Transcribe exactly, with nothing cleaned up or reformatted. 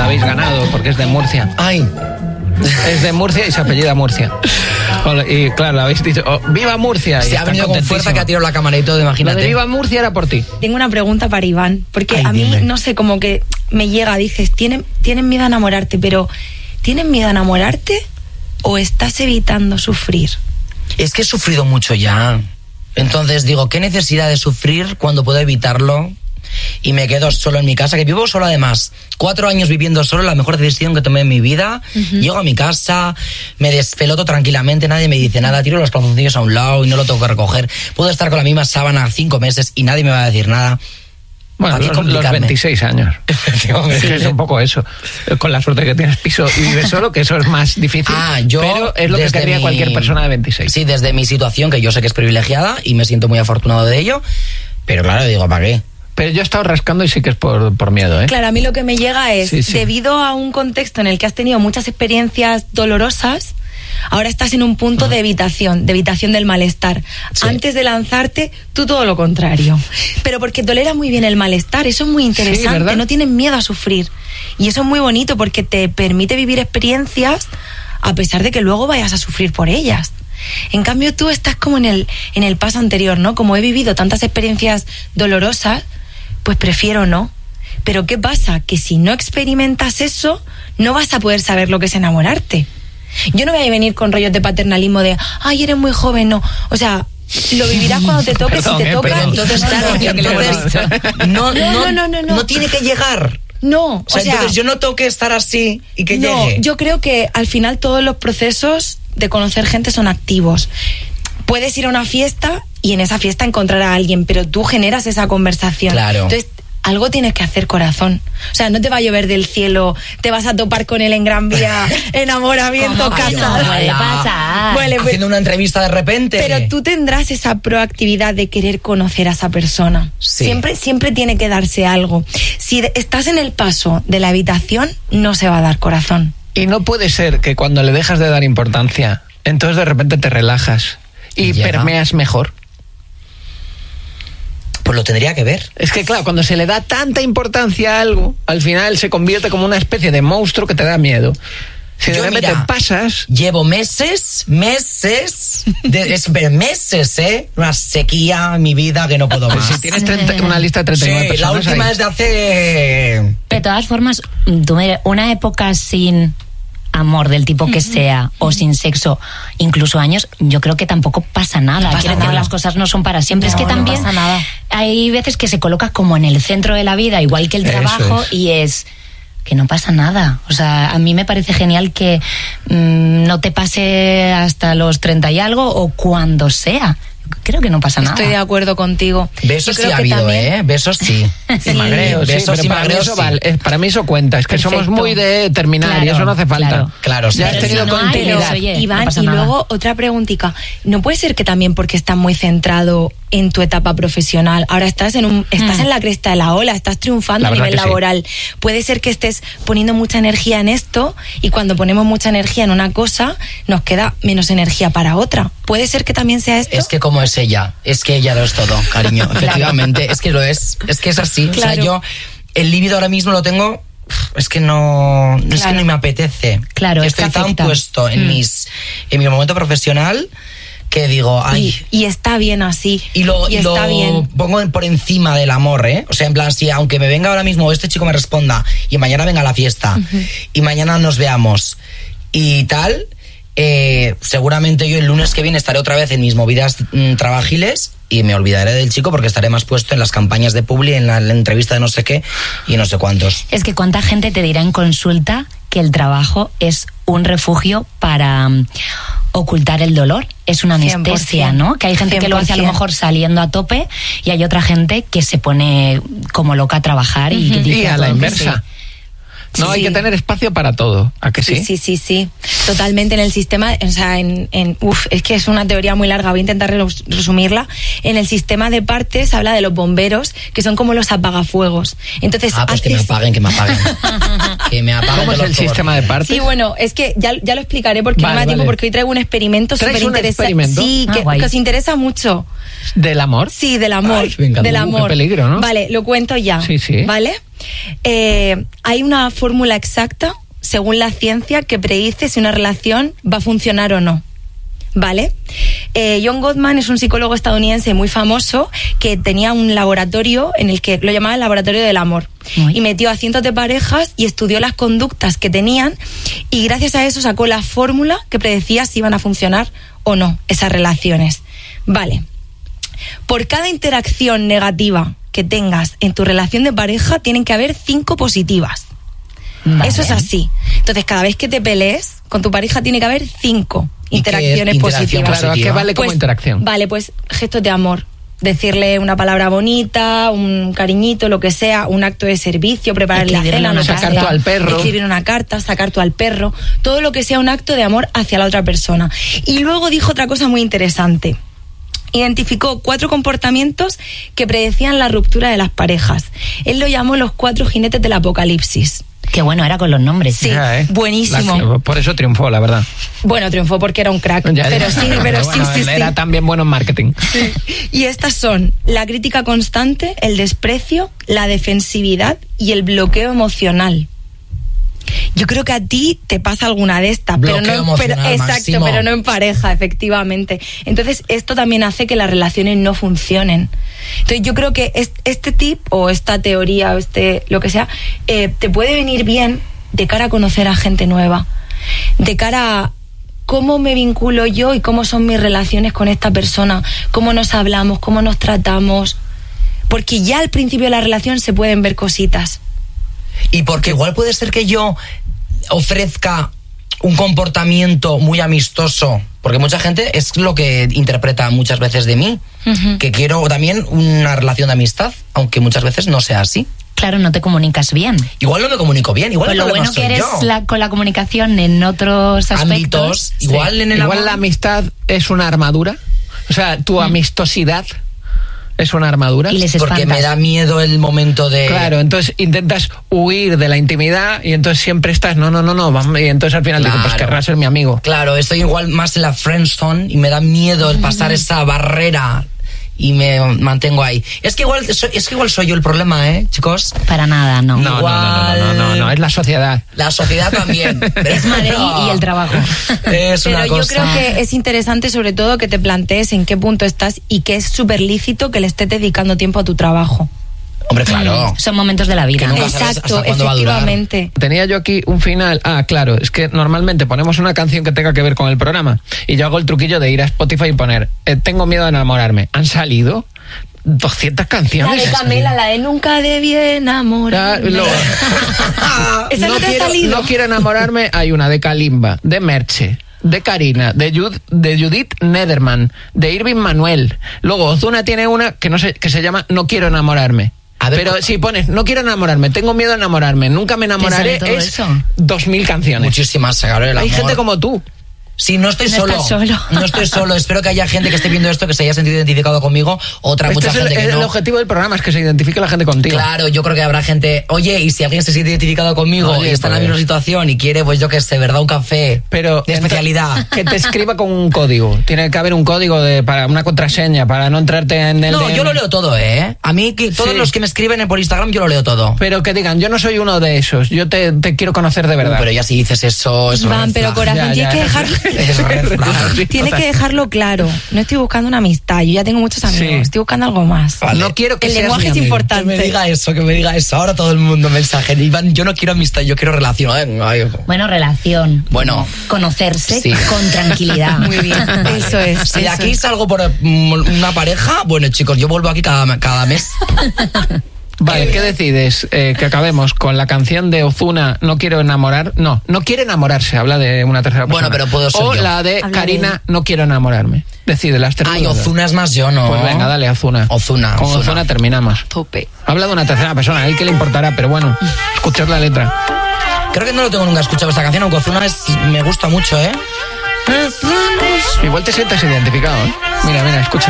habéis ganado porque es de Murcia. Ay. Es de Murcia y se apellida Murcia. Y claro, habéis dicho, oh, ¡viva Murcia! Se y ha venido con fuerza que ha tirado la cámara y todo, imagínate. Lo de ¡viva Murcia! Era por ti. Tengo una pregunta para Iván, porque Ay, a mí, dime. no sé, como que me llega, dices, ¿tienen, tienen miedo a enamorarte, pero ¿tienes miedo a enamorarte o estás evitando sufrir? Es que he sufrido mucho ya. Entonces digo, ¿qué necesidad de sufrir cuando puedo evitarlo? Y me quedo solo en mi casa, que vivo solo además. Cuatro años viviendo solo, la mejor decisión que tomé en mi vida. Uh-huh. Llego a mi casa, me despeloto tranquilamente, nadie me dice nada, tiro los calzoncillos a un lado y no lo tengo que recoger. Puedo estar con la misma sábana cinco meses y nadie me va a decir nada. Bueno, los, los veintiséis años. Es que es un poco eso. Con la suerte que tienes piso y vives solo, que eso es más difícil. Ah, yo pero es lo que querría mi... cualquier persona de veintiséis. Sí, desde mi situación, que yo sé que es privilegiada y me siento muy afortunado de ello. Pero claro, digo, ¿para qué? Pero yo he estado rascando y sí que es por, por miedo, ¿eh? Claro, a mí lo que me llega es, sí, sí. debido a un contexto en el que has tenido muchas experiencias dolorosas, ahora estás en un punto uh-huh. de evitación, de evitación del malestar. Sí. Antes de lanzarte, tú todo lo contrario. Pero porque tolera muy bien el malestar, eso es muy interesante, sí, no tienes miedo a sufrir. Y eso es muy bonito porque te permite vivir experiencias a pesar de que luego vayas a sufrir por ellas. En cambio, tú estás como en el, en el paso anterior, ¿no? Como he vivido tantas experiencias dolorosas, pues prefiero no. Pero ¿qué pasa? Que si no experimentas eso, no vas a poder saber lo que es enamorarte. Yo no voy a venir con rollos de paternalismo de, ay, eres muy joven, no. O sea, lo vivirás cuando te toque, Perdón, si te eh, toca. Pero entonces, claro, entonces, no, no, no, no, no, no tiene que llegar. No, o sea, o sea, entonces yo no tengo que estar así y que no, llegue. Yo creo que al final todos los procesos de conocer gente son activos. Puedes ir a una fiesta y en esa fiesta encontrar a alguien, pero tú generas esa conversación. Claro. Entonces, algo tienes que hacer, corazón. O sea, no te va a llover del cielo, te vas a topar con él en Gran Vía, enamoramiento, casado. No puede pasar. Vale, haciendo una entrevista de repente. Pero tú tendrás esa proactividad de querer conocer a esa persona. Sí. Siempre, siempre tiene que darse algo. Si estás en el paso de la habitación, no se va a dar, corazón. Y no puede ser que cuando le dejas de dar importancia, entonces de repente te relajas y Llega. permeas mejor. Pues lo tendría que ver. Es que claro, cuando se le da tanta importancia a algo, al final se convierte como una especie de monstruo que te da miedo. Si de Yo, repente mira, pasas... Llevo meses, meses, de, es, meses, ¿eh? Una sequía en mi vida que no puedo más. Si tienes treinta, una lista de treinta y nueve sí, personas la última ahí. es de hace... De todas formas, tú, una época sin amor del tipo que sea o sin sexo, incluso años, yo creo que tampoco pasa nada. No pasa Quiero decir, nada. las cosas no son para siempre. No, es que no también pasa nada. hay veces que se coloca como en el centro de la vida, igual que el Eso trabajo, es. y es que no pasa nada. O sea, a mí me parece genial que mmm, no te pase hasta los treinta y algo o cuando sea. Creo que no pasa nada. Estoy de acuerdo contigo. Besos Yo sí creo ha que habido, también... ¿eh? Besos sí. Sí, magreo, sí, besos pero y para, mí magreos eso sí. vale, eh, para mí eso cuenta. Es que Perfecto. somos muy de terminar Claro, y eso no hace falta. claro. Claro, sí. Ya has Pero tenido si no hay, continuidad. pues, oye, Iván, no pasa y nada. luego otra preguntita. ¿No puede ser que también porque estás muy centrado en tu etapa profesional, ahora estás en un estás Mm. en la cresta de la ola, estás triunfando La a verdad nivel que sí. laboral? Puede ser que estés poniendo mucha energía en esto y cuando ponemos mucha energía en una cosa, nos queda menos energía para otra. ¿Puede ser que también sea esto? Es que como es ella, es que ella lo es todo, cariño. Efectivamente, es que lo es, es que es así. Claro. O sea, yo el líbido ahora mismo lo tengo, es que no, es que Claro. no me apetece. Claro, es estoy que tan afecta. puesto en Mm. mis, en mi momento profesional que digo, ay. y, y está bien así. Y lo, y y está lo bien. pongo por encima del amor, ¿eh? O sea, en plan, si aunque me venga ahora mismo este chico me responda y mañana venga a la fiesta uh-huh. y mañana nos veamos y tal, eh, seguramente yo el lunes que viene estaré otra vez en mis movidas mmm, trabajiles y me olvidaré del chico porque estaré más puesto en las campañas de Publi, en la, en la entrevista de no sé qué y no sé cuántos. Es que cuánta gente te dirá en consulta que el trabajo es un refugio para um, ocultar el dolor, es una anestesia, cien por ciento. ¿no? Que hay gente que lo hace a lo mejor saliendo a tope y hay otra gente que se pone como loca a trabajar y, Uh-huh. dice Y a todo la que inversa. sí. No, Sí, hay sí. que tener espacio para todo, ¿a que sí? Sí, sí, sí, sí. Totalmente en el sistema, o sea, en, en uf, es que es una teoría muy larga, voy a intentar resumirla. En el sistema de partes habla de los bomberos, que son como los apagafuegos. Entonces, ah, pues haces... que me apaguen, que me apaguen. que me apaguen. ¿Cómo es el sistema de partes? Sí, bueno, es que ya, ya lo explicaré porque Vale, no me da tiempo, vale. porque hoy traigo un experimento súper ¿Traes un interesante. experimento? Sí, Ah, que, guay. que os interesa mucho. ¿Del amor? Sí, del amor. Ay, me encanta. Del Uh, qué amor. peligro, ¿no? Vale, lo cuento ya. Sí, sí. ¿Vale? Eh, hay una fórmula exacta, según la ciencia, que predice si una relación va a funcionar o no. ¿Vale? Eh, John Gottman es un psicólogo estadounidense muy famoso que tenía un laboratorio en el que lo llamaba el laboratorio del amor. Muy. Y metió a cientos de parejas y estudió las conductas que tenían y gracias a eso sacó la fórmula que predecía si iban a funcionar o no esas relaciones. Vale. Por cada interacción negativa que tengas en tu relación de pareja tienen que haber cinco positivas. Vale. Eso es así. Entonces, cada vez que te pelees con tu pareja tiene que haber cinco interacciones positivas. Claro, ¿qué vale como pues, interacción? Vale, pues gestos de amor. Decirle una palabra bonita, un cariñito, lo que sea, un acto de servicio, prepararle la cena, lo que sacar sea, tú al perro. escribir una carta, sacar tú al perro, todo lo que sea un acto de amor hacia la otra persona. Y luego dijo otra cosa muy interesante. Identificó cuatro comportamientos que predecían la ruptura de las parejas. Él lo llamó los cuatro jinetes del apocalipsis. Qué bueno era con los nombres. Sí, ya, ¿eh? Buenísimo. La, por eso triunfó, la verdad. Bueno, triunfó porque era un crack. Ya, ya. Pero sí, pero, pero sí, bueno, sí, sí. Era también bueno en marketing. Sí. Y estas son la crítica constante, el desprecio, la defensividad y el bloqueo emocional. Yo creo que a ti te pasa alguna de estas, pero no, pero, exacto, máximo. pero no en pareja, efectivamente. Entonces, esto también hace que las relaciones no funcionen. Entonces, yo creo que este tip o esta teoría o este lo que sea eh, te puede venir bien de cara a conocer a gente nueva, de cara a cómo me vinculo yo y cómo son mis relaciones con esta persona, cómo nos hablamos, cómo nos tratamos, porque ya al principio de la relación se pueden ver cositas. Y porque igual puede ser que yo ofrezca un comportamiento muy amistoso, porque mucha gente es lo que interpreta muchas veces de mí, uh-huh. que quiero también una relación de amistad, aunque muchas veces no sea así. Claro, no te comunicas bien. Igual no me comunico bien, igual pues lo bueno que eres la, con la comunicación en otros aspectos. Ámbitos, sí. igual en el igual amor. La amistad es una armadura, o sea, tu mm. amistosidad es una armadura. Y les porque me da miedo el momento de... Claro, entonces intentas huir de la intimidad y entonces siempre estás, no, no, no, no, y entonces al final claro. dices, pues querrás ser mi amigo. Claro, estoy igual más en la friendzone y me da miedo el pasar mm. esa barrera y me mantengo ahí. Es que igual es que igual soy yo el problema, ¿eh, chicos? Para nada, no. No, igual... no, no, no, no, no, es la sociedad. La sociedad también. Es Madrid no. y el trabajo. Es Pero una yo cosa... creo que es interesante sobre todo que te plantees en qué punto estás y que es súper lícito que le estés dedicando tiempo a tu trabajo. Hombre, claro. Son momentos de la vida. Exacto, efectivamente. Tenía yo aquí un final. Ah, claro, es que normalmente ponemos una canción que tenga que ver con el programa y yo hago el truquillo de ir a Spotify y poner eh, tengo miedo de enamorarme. Han salido doscientas canciones. La de Camela, la de nunca debí enamorarme. Lo... Esa no, no te quiero, ha salido. No quiero enamorarme. Hay una de Kalimba, de Merche, de Karina, de, Jud, de Judith Nederman, de Irving Manuel. Luego Ozuna tiene una que no sé, que se llama No quiero enamorarme. A ver, pero ¿cómo? Si pones no quiero enamorarme, tengo miedo de enamorarme, nunca me enamoraré, es eso? dos mil canciones. Muchísimas, Gabriel. Hay gente como tú. Sí, no estoy no solo. solo. No estoy solo. Espero que haya gente que esté viendo esto que se haya sentido identificado conmigo. Otra este mucha es gente el, que no. El objetivo del programa es que se identifique la gente contigo. Claro, yo creo que habrá gente. Oye, y si alguien se siente identificado conmigo Oye, y está pues... en la misma situación y quiere, pues yo qué sé, ¿verdad? Un café. Pero de especialidad. Que te escriba con un código. Tiene que haber un código de para una contraseña para no entrarte en el. No, D M. yo lo leo todo, ¿eh? A mí que todos sí. los que me escriben por Instagram yo lo leo todo. Pero que digan, yo no soy uno de esos. Yo te, te quiero conocer de verdad. Uh, pero ya si dices eso, eso. Van, pero corazón, tienes que dejar. Tiene que dejarlo claro. No estoy buscando una amistad. Yo ya tengo muchos amigos. Sí. Estoy buscando algo más. Vale. No quiero que el seas lenguaje mi es amigo. importante. Que me diga eso, que me diga eso. Ahora todo el mundo mensaje. Iván, yo no quiero amistad, yo quiero relación. Ay, bueno, relación. Bueno. Conocerse sí. con tranquilidad. Muy bien. Vale. Eso es. Si de aquí es. salgo por una pareja, bueno, chicos, yo vuelvo aquí cada, cada mes. Vale, ¿qué decides? Eh, que acabemos con la canción de Ozuna, No quiero enamorar. No, no quiere enamorarse, habla de una tercera persona. Bueno, pero puedo ser O yo. la de habla Karina, de... No quiero enamorarme. Decide las tres. Ay, Ozuna es más yo, ¿no? Pues venga, dale, Ozuna. Ozuna. Con Ozuna, Ozuna terminamos. Tope. Habla de una tercera persona, a él que le importará, pero bueno, escuchad la letra. Creo que no lo tengo nunca escuchado esta canción, aunque Ozuna es, me gusta mucho, ¿eh? Igual te sientes identificado, ¿eh? Mira, mira, escucha.